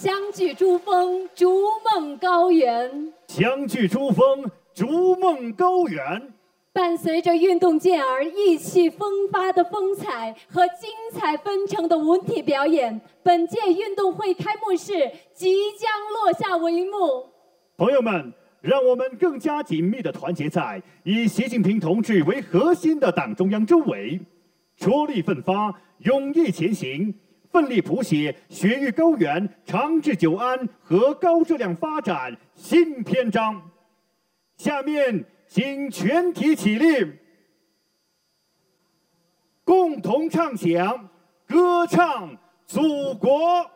相聚珠峰，逐梦高原。 相聚珠峰，逐梦高原。 伴随着运动健儿意气风发的风采和精彩纷呈的文体表演，本届运动会开幕式即将落下帷幕。 朋友们，让我们更加紧密地团结在以习近平同志为核心的党中央周围，着力奋发，勇毅前行，奋力谱写雪域高原长治久安和高质量发展新篇章。下面请全体起立，共同唱响《歌唱祖国》。